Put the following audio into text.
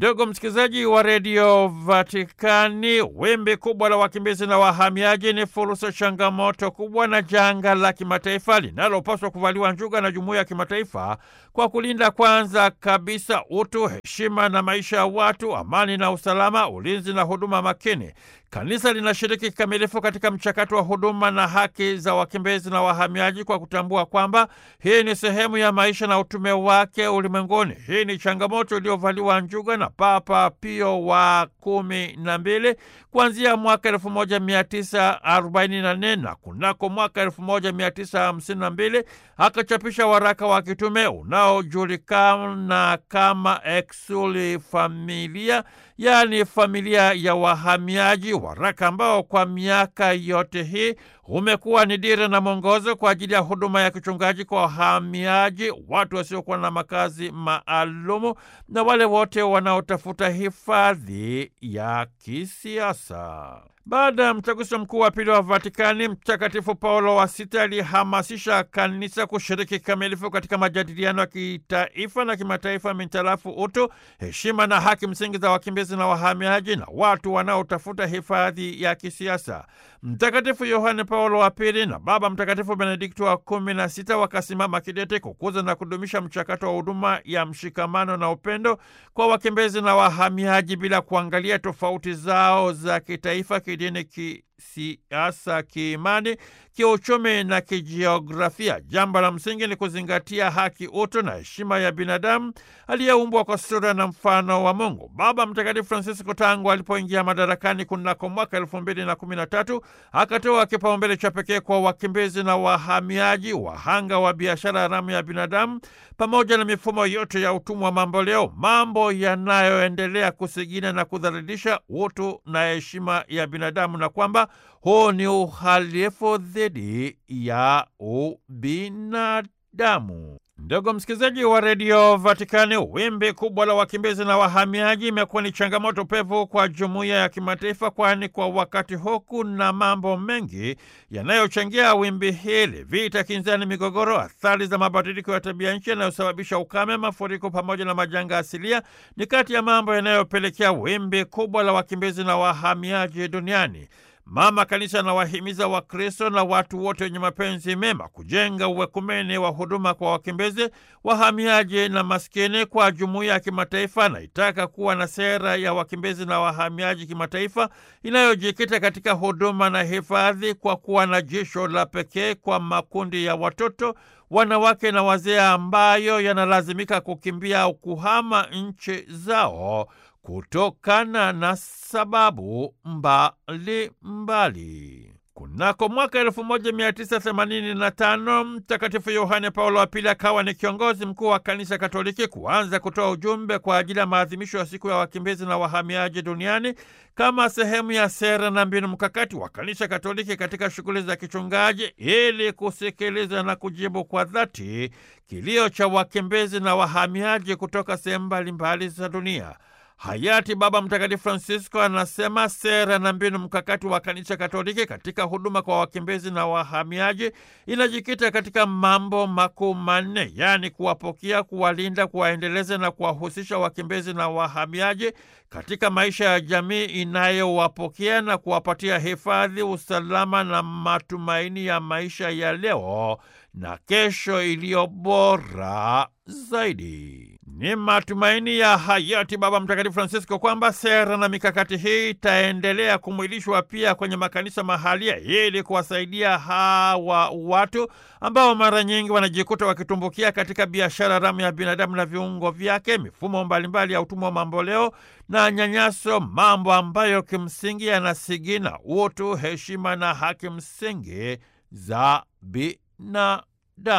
Ndugu msikilizaji wa redio Vatikani, wimbi kubwa la wakimbizi na wahamiaji ni fursa, changamoto kubwa na janga la kimataifa linalopaswa kuvaliwa njuga na jumuiya ya kimataifa kwa kulinda kwanza kabisa utu, heshima na maisha ya watu, amani na usalama, ulinzi na huduma makini. Kanisa linashiriki kikamilifu katika mchakato wa huduma na haki za wakimbizi na wahamiaji kwa kutambua kwamba hii ni sehemu ya maisha na utume wake ulimwenguni. Hii ni changamoto iliyovaliwa njuga na Papa Pio wa 12 kuanzia mwaka 1944 na kunako mwaka 1952 akachapisha waraka wa kitume unaojulikana kama Exsuli Familia, yaani familia ya wahamiaji, waraka ambao kwa miaka yote hii umekuwa ni dira na mwongozo kwa ajili ya huduma ya kichungaji kwa wahamiaji, watu wasiokuwa na makazi maalumu na wale wote wanaotafuta hifadhi ya kisiasa. Baada ya mtaguso mkuu wa pili wa Vatikani, Mtakatifu Paulo wa Sita alihamasisha kanisa kushiriki kikamilifu katika majadiliano ya kitaifa na kimataifa mintarafu utu, heshima na haki msingi za wakimbizi na wahamiaji na watu wanaotafuta hifadhi ya kisiasa. Mtakatifu Yohane Paulo wa Pili na Baba Mtakatifu Benedikto wa 16 wakasimama kidete kukuza na kudumisha mchakato wa huduma ya mshikamano na upendo kwa wakimbizi na wahamiaji bila kuangalia tofauti zao za kitaifa, kidini, kisiasa, kiimani, kiuchumi na kijiografia. Jambo la msingi ni kuzingatia haki, utu na heshima ya binadamu aliyeumbwa kwa sura na mfano wa Mungu. Baba Mtakatifu Francisco tangu alipoingia madarakani kunako mwaka 2013 akatoa kipaumbele cha pekee kwa wakimbizi na wahamiaji, wahanga wa biashara haramu ya binadamu, pamoja na mifumo yote ya utumwa mamboleo, mambo yanayoendelea kusigina na kudhalilisha utu na heshima ya binadamu, na kwamba huu ni uhalifu dhidi ya ubinadamu. Ndugu msikilizaji wa redio Vatikani, wimbi kubwa la wakimbizi na wahamiaji imekuwa ni changamoto pevu kwa jumuiya ya kimataifa, kwani kwa wakati huu kuna mambo mengi yanayochangia wimbi hili: vita, kinzani, migogoro, athari za mabadiliko ya tabia nchi yanayosababisha ukame, mafuriko pamoja na majanga asilia ni kati ya mambo yanayopelekea wimbi kubwa la wakimbizi na wahamiaji duniani. Mama Kanisa anawahimiza Wakristo na watu wote wenye mapenzi mema kujenga uwekumene wa huduma kwa wakimbizi, wahamiaji na maskini kwa jumuiya ya kimataifa. Anaitaka kuwa na sera ya wakimbizi na wahamiaji kimataifa inayojikita katika huduma na hifadhi, kwa kuwa na jisho la pekee kwa makundi ya watoto, wanawake na wazee ambayo yanalazimika kukimbia au kuhama nchi zao kutokana na sababu mbalimbali. Kunako mwaka 1985 Mtakatifu Yohane Paulo wa Pili akawa ni kiongozi mkuu wa Kanisa Katoliki kuanza kutoa ujumbe kwa ajili ya maadhimisho ya siku ya wakimbizi na wahamiaji duniani kama sehemu ya sera na mbinu mkakati wa Kanisa Katoliki katika shughuli za kichungaji, ili kusikiliza na kujibu kwa dhati kilio cha wakimbizi na wahamiaji kutoka sehemu mbalimbali za dunia. Hayati Baba Mtakatifu Francisco anasema sera na mbinu mkakati wa Kanisa Katoliki katika huduma kwa wakimbizi na wahamiaji inajikita katika mambo makuu manne, yaani kuwapokea, kuwalinda, kuwaendeleza na kuwahusisha wakimbizi na wahamiaji katika maisha ya jamii inayowapokea na kuwapatia hifadhi, usalama na matumaini ya maisha ya leo na kesho iliyo bora zaidi. Ni matumaini ya hayati Baba Mtakatifu Francisco kwamba sera na mikakati hii itaendelea kumwilishwa pia kwenye makanisa mahalia, ili kuwasaidia hawa watu ambao mara nyingi wanajikuta wakitumbukia katika biashara haramu ya binadamu na viungo vyake, mifumo mbalimbali ya utumwa mamboleo na nyanyaso, mambo ambayo kimsingi yanasigina utu, heshima na haki msingi za binadamu.